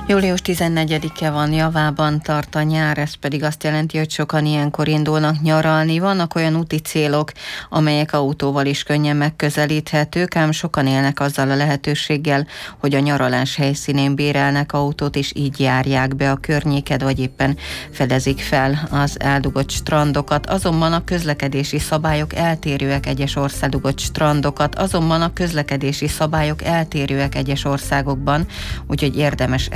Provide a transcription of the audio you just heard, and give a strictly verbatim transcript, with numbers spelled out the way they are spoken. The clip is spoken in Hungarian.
július tizennegyedike van, javában tart a nyár, ez pedig azt jelenti, hogy sokan ilyenkor indulnak nyaralni. Vannak olyan úti célok, amelyek autóval is könnyen megközelíthetők, ám sokan élnek azzal a lehetőséggel, hogy a nyaralás helyszínén bérelnek autót, és így járják be a környéket, vagy éppen fedezik fel az eldugott strandokat. Azonban a közlekedési szabályok eltérőek egyes országok strandokat, azonban a közlekedési szabályok eltérőek egyes országokban, úgyhogy érdemes